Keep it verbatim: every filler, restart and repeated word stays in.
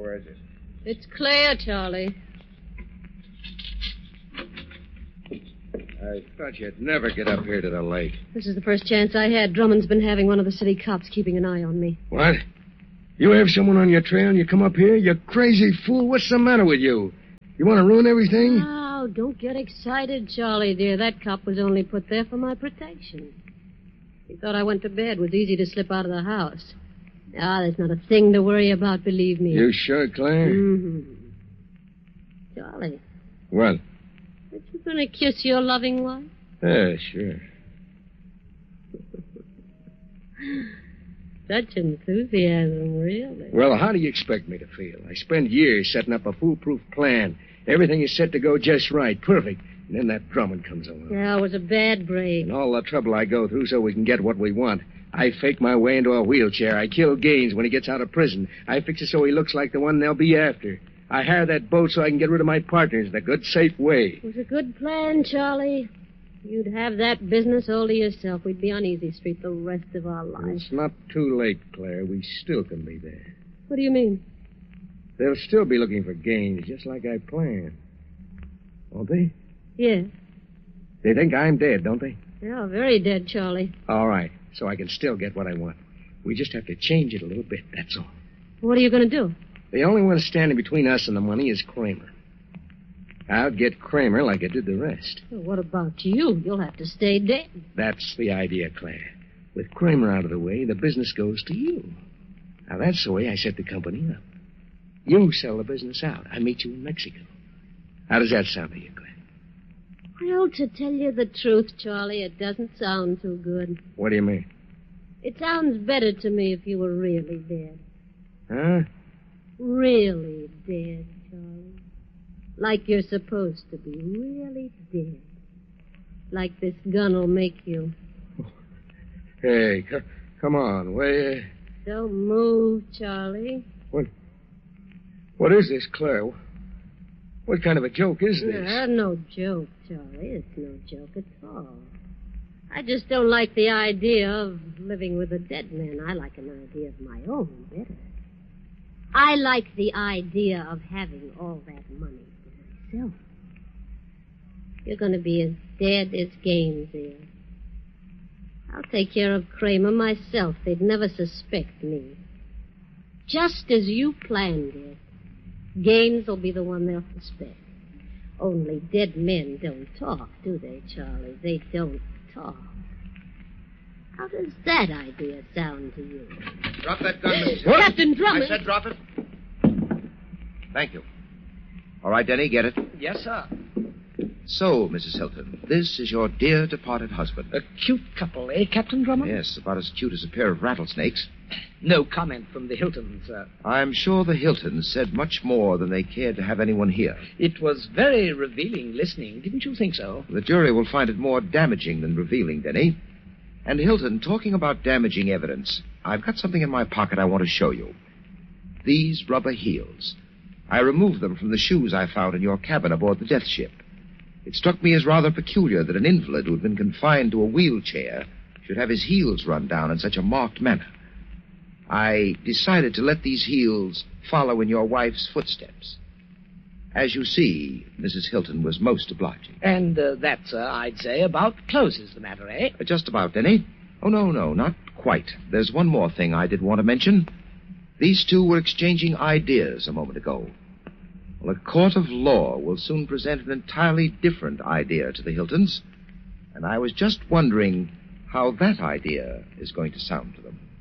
where is it? It's Claire, Charlie. I thought you'd never get up here to the lake. This is the first chance I had. Drummond's been having one of the city cops keeping an eye on me. What? You have someone on your trail and you come up here? You crazy fool. What's the matter with you? You want to ruin everything? Oh, don't get excited, Charlie, dear. That cop was only put there for my protection. He thought I went to bed. It was easy to slip out of the house. Ah, there's not a thing to worry about, believe me. You sure, Claire? Mm-hmm. Charlie. What? Aren't you going to kiss your loving wife? Yeah, sure. Such enthusiasm, really. Well, how do you expect me to feel? I spend years setting up a foolproof plan. Everything is set to go just right, perfect. And then that Drummond comes along. Yeah, it was a bad break. And all the trouble I go through so we can get what we want. I fake my way into a wheelchair. I kill Gaines when he gets out of prison. I fix it so he looks like the one they'll be after. I hire that boat so I can get rid of my partners in a good, safe way. It was a good plan, Charlie. You'd have that business all to yourself. We'd be on Easy Street the rest of our lives. It's not too late, Claire. We still can be there. What do you mean? They'll still be looking for Gaines, just like I planned. Won't they? Yes. They think I'm dead, don't they? Yeah, very dead, Charlie. All right, so I can still get what I want. We just have to change it a little bit, that's all. What are you going to do? The only one standing between us and the money is Kramer. I'll get Kramer like I did the rest. Well, what about you? You'll have to stay dead. That's the idea, Claire. With Kramer out of the way, the business goes to you. Now, that's the way I set the company up. You sell the business out. I meet you in Mexico. How does that sound to you, Claire? Well, to tell you the truth, Charlie, it doesn't sound too good. What do you mean? It sounds better to me if you were really dead. Huh? Really dead, Charlie. Like you're supposed to be. Really dead. Like this gun'll make you. Hey, c- come on. Where? Don't move, Charlie. What? What is this, Claire? What kind of a joke is this? Uh, no joke, Charlie. It's no joke at all. I just don't like the idea of living with a dead man. I like an idea of my own better. I like the idea of having all that money for myself. You're going to be as dead as Gaines is. I'll take care of Kramer myself. They'd never suspect me. Just as you planned it. Gaines will be the one they'll suspect. Only dead men don't talk, do they, Charlie? They don't talk. How does that idea sound to you? Drop that gun, Missus What? Captain Drummond. I said drop it. Thank you. All right, Denny, get it? Yes, sir. So, Missus Hilton, this is your dear departed husband. A cute couple, eh, Captain Drummond? Yes, about as cute as a pair of rattlesnakes. No comment from the Hiltons, sir. I'm sure the Hiltons said much more than they cared to have anyone hear. It was very revealing listening. Didn't you think so? The jury will find it more damaging than revealing, Denny. And, Hilton, talking about damaging evidence, I've got something in my pocket I want to show you. These rubber heels. I removed them from the shoes I found in your cabin aboard the Death Ship. It struck me as rather peculiar that an invalid who had been confined to a wheelchair should have his heels run down in such a marked manner. I decided to let these heels follow in your wife's footsteps. As you see, Missus Hilton was most obliging. And uh, that, sir, I'd say, about closes the matter, eh? Uh, just about, Denny. Oh, no, no, not quite. There's one more thing I did want to mention. These two were exchanging ideas a moment ago. Well, a court of law will soon present an entirely different idea to the Hiltons, and I was just wondering how that idea is going to sound to them.